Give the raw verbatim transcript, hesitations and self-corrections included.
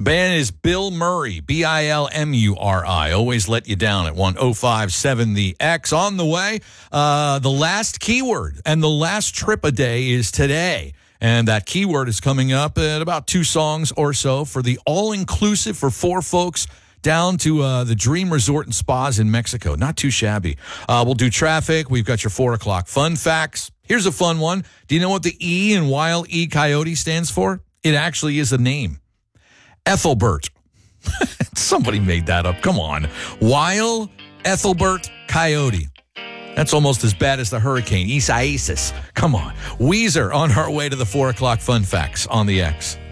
band is Bill Murray, B I L M U R I. Always let you down at one oh five seven The X. On the way, uh, the last keyword and the last trip a day is today. And that keyword is coming up at about two songs or so for the all-inclusive for four folks down to uh, the Dream Resort and Spas in Mexico. Not too shabby. Uh, we'll do traffic. We've got your four o'clock fun facts. Here's a fun one. Do you know what the E in Wile E. Coyote stands for? It actually is a name. Ethelbert. Somebody made that up. Come on. Wile Ethelbert Coyote. That's almost as bad as the hurricane, Isaias. Come on. Weezer on our way to the four o'clock fun facts on the X.